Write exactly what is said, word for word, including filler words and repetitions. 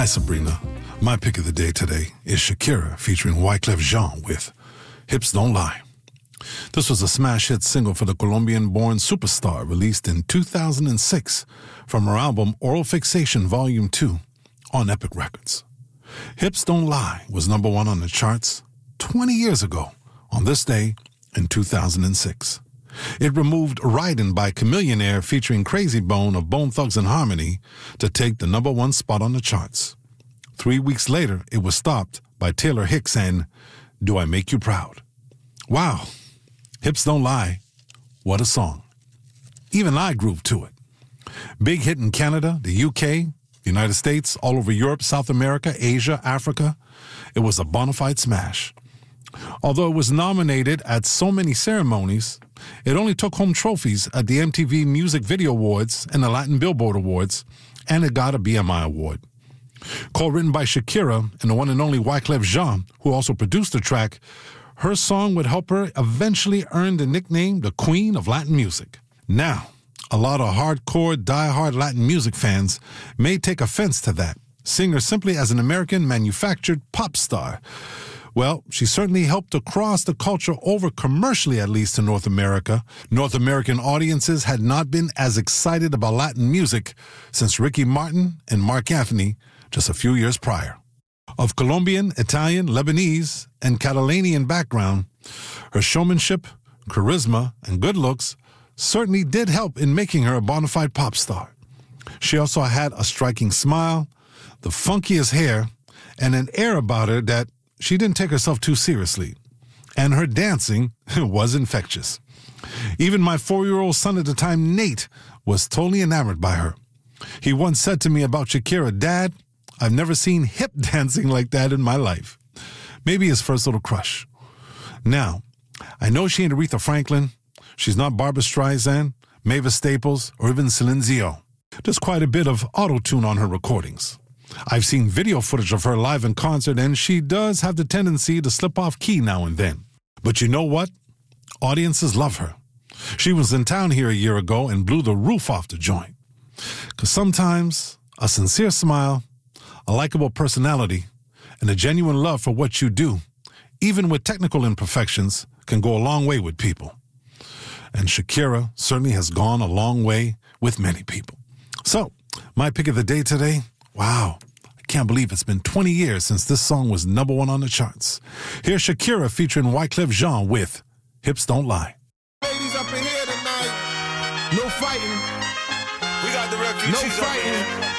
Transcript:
Hi, Sabrina. My pick of the day today is Shakira featuring Wyclef Jean with Hips Don't Lie. This was a smash hit single for the Colombian-born superstar released in two thousand six from her album Oral Fixation Volume two on Epic Records. Hips Don't Lie was number one on the charts twenty years ago on this day in two thousand six. It removed Ridin' by Chamillionaire featuring Crazy Bone of Bone Thugs and Harmony to take the number one spot on the charts. Three weeks later, it was stopped by Taylor Hicks and Do I Make You Proud? Wow, Hips Don't Lie. What a song. Even I grooved to it. Big hit in Canada, the U K, the United States, all over Europe, South America, Asia, Africa. It was a bona fide smash. Although it was nominated at so many ceremonies, it only took home trophies at the M T V Music Video Awards and the Latin Billboard Awards, and it got a B M I award. Co-written by Shakira and the one and only Wyclef Jean, who also produced the track, her song would help her eventually earn the nickname the Queen of Latin Music. Now, a lot of hardcore, die-hard Latin music fans may take offense to that, seeing her simply as an American-manufactured pop star. Well, she certainly helped to cross the culture over commercially, at least in North America. North American audiences had not been as excited about Latin music since Ricky Martin and Marc Anthony just a few years prior. Of Colombian, Italian, Lebanese, and Catalanian background, her showmanship, charisma, and good looks certainly did help in making her a bona fide pop star. She also had a striking smile, the funkiest hair, and an air about her that she didn't take herself too seriously, and her dancing was infectious. Even my four-year-old son at the time, Nate, was totally enamored by her. He once said to me about Shakira, "Dad, I've never seen hip dancing like that in my life." Maybe his first little crush. Now, I know she ain't Aretha Franklin. She's not Barbra Streisand, Mavis Staples, or even Celine Dion. There's quite a bit of auto-tune on her recordings. I've seen video footage of her live in concert, and she does have the tendency to slip off key now and then. But you know what? Audiences love her. She was in town here a year ago and blew the roof off the joint. Because sometimes a sincere smile, a likable personality, and a genuine love for what you do, even with technical imperfections, can go a long way with people. And Shakira certainly has gone a long way with many people. So, my pick of the day today, wow, I can't believe it's been twenty years since this song was number one on the charts. Here's Shakira featuring Wyclef Jean with Hips Don't Lie. Ladies up in here tonight, no fighting. We got the refugees No up in fighting. here.